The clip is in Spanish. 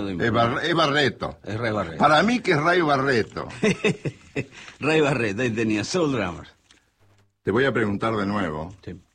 dime. Es Barreto. Es Ray Barreto. Para mí que es Ray Barreto. Ray Barreto, ahí tenía Soul Drummers. Te voy a preguntar de nuevo. Sí.